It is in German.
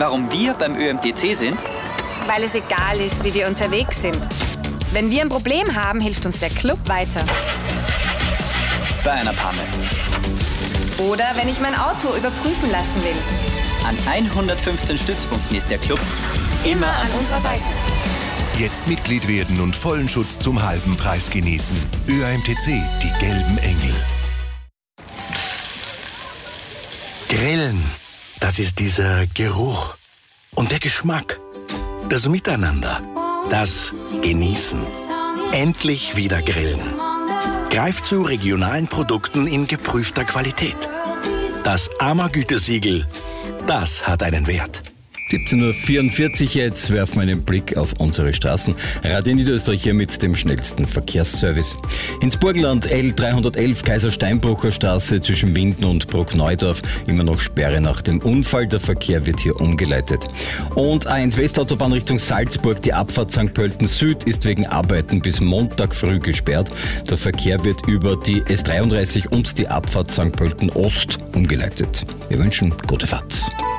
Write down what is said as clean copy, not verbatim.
Warum wir beim ÖMTC sind? Weil es egal ist, wie wir unterwegs sind. Wenn wir ein Problem haben, hilft uns der Club weiter. Bei einer Panne. Oder wenn ich mein Auto überprüfen lassen will. An 115 Stützpunkten ist der Club Immer an unserer Seite. Jetzt Mitglied werden und vollen Schutz zum halben Preis genießen. ÖAMTC, die gelben Engel. Grillen, das ist dieser Geruch und der Geschmack, das Miteinander, das Genießen. Endlich wieder grillen. Greift zu regionalen Produkten in geprüfter Qualität. Das AMA-Gütesiegel, das hat einen Wert. 17:44 Uhr, jetzt werfen wir einen Blick auf unsere Straßen. Radio Niederösterreich hier mit dem schnellsten Verkehrsservice. Ins Burgenland L311 Kaiser-Steinbrucher Straße zwischen Winden und Bruckneudorf. Immer noch Sperre nach dem Unfall. Der Verkehr wird hier umgeleitet. Und A1 Westautobahn Richtung Salzburg. Die Abfahrt St. Pölten Süd ist wegen Arbeiten bis Montag früh gesperrt. Der Verkehr wird über die S33 und die Abfahrt St. Pölten Ost umgeleitet. Wir wünschen gute Fahrt.